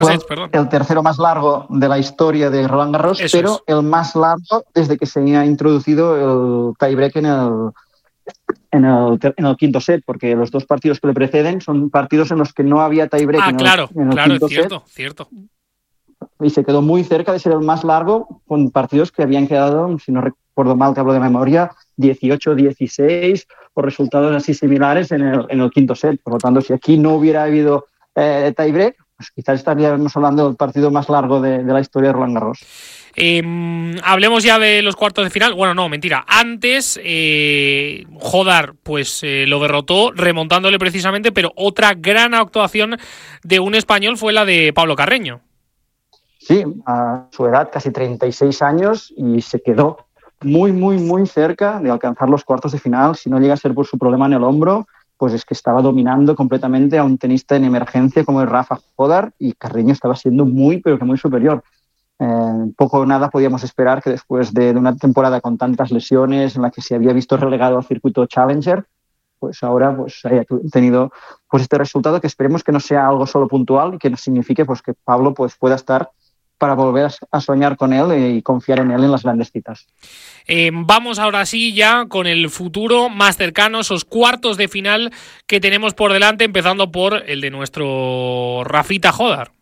perdón. El tercero más largo de la historia de Roland Garros, Eso pero es. el más largo desde que se ha introducido el tiebreak en el quinto set, porque los dos partidos que le preceden son partidos en los que no había tiebreak Claro, en el es quinto cierto, set. cierto. Y se quedó muy cerca de ser el más largo con partidos que habían quedado, si no recuerdo mal, que hablo de memoria, 18-16 o resultados así similares en el quinto set. Por lo tanto, si aquí no hubiera habido tiebreak, pues quizás estaríamos hablando del partido más largo de la historia de Roland Garros. Hablemos ya de los cuartos de final. Bueno, no, mentira. Antes, Jodar pues lo derrotó remontándole precisamente, pero otra gran actuación de un español fue la de Pablo Carreño. Sí, a su edad, casi 36 años, y se quedó muy, muy, muy cerca de alcanzar los cuartos de final. Si no llega a ser por su problema en el hombro, pues es que estaba dominando completamente a un tenista en emergencia como es Rafa Jodar, y Carreño estaba siendo muy, pero que muy superior. Poco o nada podíamos esperar que después de una temporada con tantas lesiones en la que se había visto relegado al circuito Challenger, pues ahora pues haya tenido pues este resultado, que esperemos que no sea algo solo puntual y que nos signifique pues que Pablo pues pueda estar para volver a soñar con él y confiar en él en las grandes citas. Vamos ahora sí ya con el futuro más cercano, esos cuartos de final que tenemos por delante, empezando por el de nuestro Rafita Jodar.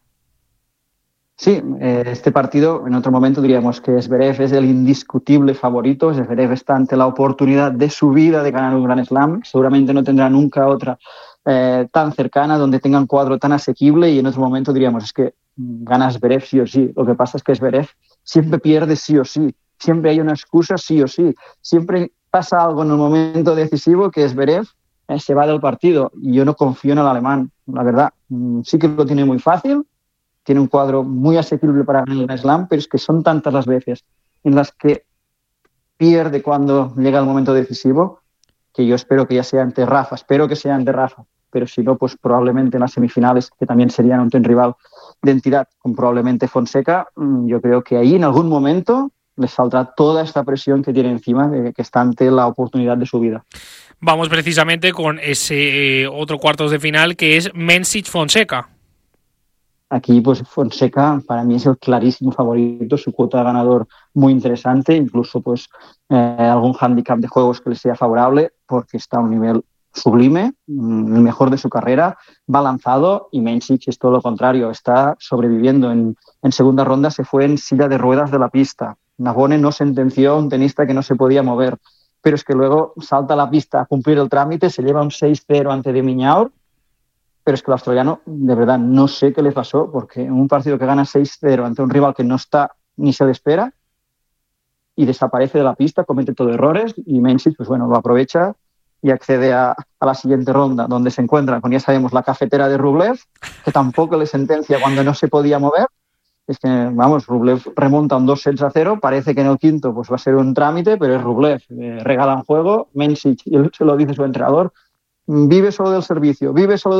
Sí, este partido en otro momento diríamos que Zverev es el indiscutible favorito. Zverev está ante la oportunidad de su vida de ganar un Grand Slam. Seguramente no tendrá nunca otra tan cercana, donde tenga un cuadro tan asequible, y en otro momento diríamos es que gana Zverev sí o sí. Lo que pasa es que Zverev siempre pierde sí o sí. Siempre hay una excusa sí o sí. Siempre pasa algo en el momento decisivo que Zverev se va del partido. Y yo no confío en el alemán, la verdad. Sí que lo tiene muy fácil. Tiene un cuadro muy asequible para ganar el Slam, pero es que son tantas las veces en las que pierde cuando llega el momento decisivo, que yo espero que ya sea ante Rafa, pero si no, pues probablemente en las semifinales, que también serían un rival de entidad, con probablemente Fonseca. Yo creo que ahí en algún momento le saldrá toda esta presión que tiene encima, de que está ante la oportunidad de su vida. Vamos precisamente con ese otro cuartos de final que es Mensik-Fonseca. Aquí, pues Fonseca para mí es el clarísimo favorito, su cuota de ganador muy interesante, incluso pues algún hándicap de juegos que le sea favorable, porque está a un nivel sublime, el mejor de su carrera, va lanzado, y Mensik es todo lo contrario, está sobreviviendo. En segunda ronda se fue en silla de ruedas de la pista. Navone no sentenció a un tenista que no se podía mover, pero es que luego salta a la pista a cumplir el trámite, se lleva un 6-0 ante de Minaur. Pero es que el australiano, de verdad, no sé qué le pasó, porque en un partido que gana 6-0 ante un rival que no está ni se le espera, y desaparece de la pista, comete todo errores, y Mensik, pues bueno, lo aprovecha y accede a la siguiente ronda, donde se encuentra con, ya sabemos, la cafetera de Rublev, que tampoco le sentencia cuando no se podía mover. Es que, vamos, Rublev remonta un 2-0, parece que en el quinto pues va a ser un trámite, pero es Rublev, regala un juego, Mensik, y él se lo dice su entrenador, vive solo del servicio,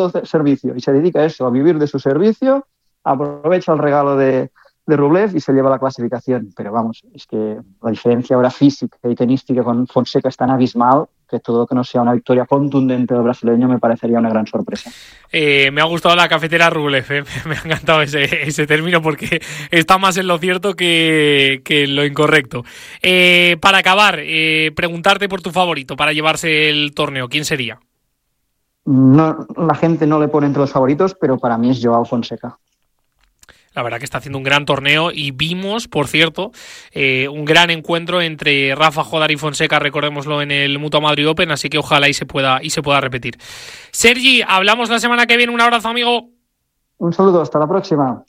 y se dedica a eso, a vivir de su servicio, aprovecha el regalo de Rublev y se lleva la clasificación. Pero vamos, es que la diferencia ahora física y tenística con Fonseca es tan abismal que todo lo que no sea una victoria contundente del brasileño me parecería una gran sorpresa. Me ha gustado la cafetera Rublev, me ha encantado ese término, porque está más en lo cierto que en lo incorrecto. Para acabar, preguntarte por tu favorito para llevarse el torneo, ¿quién sería? No, la gente no le pone entre los favoritos, pero para mí es Joao Fonseca. La verdad que está haciendo un gran torneo, y vimos, por cierto, un gran encuentro entre Rafa Jodar y Fonseca, recordémoslo, en el Mutua Madrid Open, así que ojalá y se pueda repetir. Sergi, hablamos la semana que viene. Un abrazo, amigo. Un saludo, hasta la próxima.